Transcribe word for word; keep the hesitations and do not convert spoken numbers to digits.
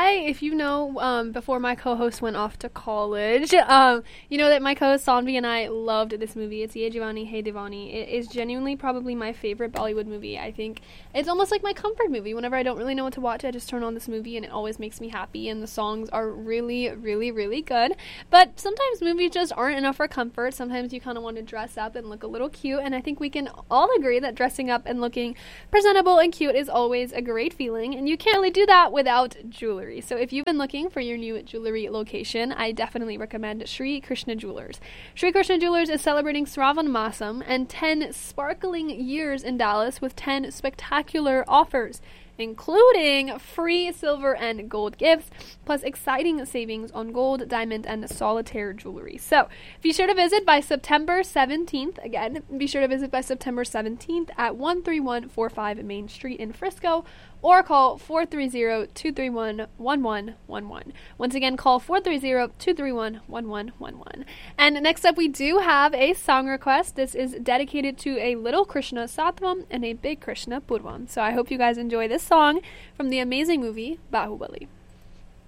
I, if you know, um, before my co-host went off to college, um, you know that my co-host Sanvi and I loved this movie. It's Ye Jawani Hai Diwani. It is genuinely probably my favorite Bollywood movie. I think it's almost like my comfort movie. Whenever I don't really know what to watch, I just turn on this movie and it always makes me happy, and the songs are really, really, really good. But sometimes movies just aren't enough for comfort. Sometimes you kind of want to dress up and look a little cute, and I think we can all agree that dressing up and looking presentable and cute is always a great feeling, and you can't really do that without jewelry. So if you've been looking for your new jewelry location, I definitely recommend Sri Krishna Jewelers. Sri Krishna Jewelers is celebrating Sravan Masam and ten sparkling years in Dallas with ten spectacular offers, including free silver and gold gifts, plus exciting savings on gold, diamond, and solitaire jewelry. So be sure to visit by September seventeenth. Again, be sure to visit by September seventeenth at one three one four five Main Street in Frisco, or call four three zero, two three one, one one one one. Once again, call four three zero, two three one, one one one one. And next up, we do have a song request. This is dedicated to a little Krishna Satvam and a big Krishna Purvam. So I hope you guys enjoy this song from the amazing movie Bahubali.